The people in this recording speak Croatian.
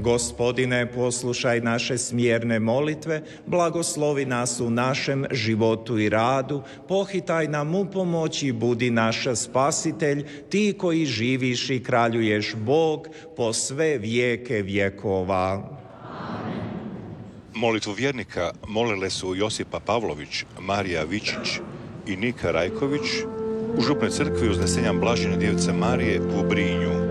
Gospodine, poslušaj naše smjerne molitve, blagoslovi nas u našem životu i radu, pohitaj nam u pomoć i budi naš spasitelj, ti koji živiš i kraljuješ Bog po sve vijeke vjekova. Molitvu vjernika molile su Josipa Pavlović, Marija Vičić i Nika Rajković u župnoj crkvi Uznesenja Blažene Djevice Marije u Brinju.